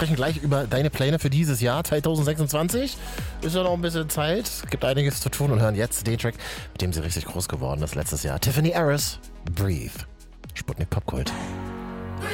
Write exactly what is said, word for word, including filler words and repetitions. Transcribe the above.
sprechen gleich über deine Pläne für dieses Jahr zwanzig sechsundzwanzig. Ist ja noch ein bisschen Zeit, gibt einiges zu tun und hören jetzt den Track, mit dem sie richtig groß geworden ist letztes Jahr. Tiffany Harris, Breathe. Sputnik Popkult.